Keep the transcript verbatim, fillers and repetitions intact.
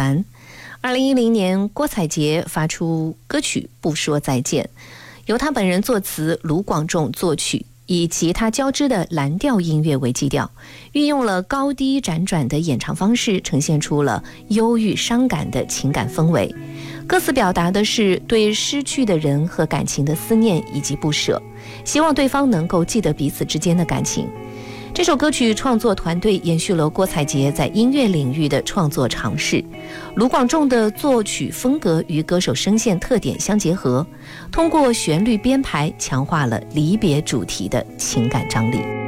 帆。二零一零年，郭采洁发出歌曲《不说再见》，由他本人作词，卢广仲作曲，以吉他交织的蓝调音乐为基调，运用了高低辗转的演唱方式，呈现出了忧郁伤感的情感氛围。歌词表达的是对失去的人和感情的思念以及不舍，希望对方能够记得彼此之间的感情。这首歌曲创作团队延续了郭采洁在音乐领域的创作尝试，卢广仲的作曲风格与歌手声线特点相结合，通过旋律编排强化了离别主题的情感张力。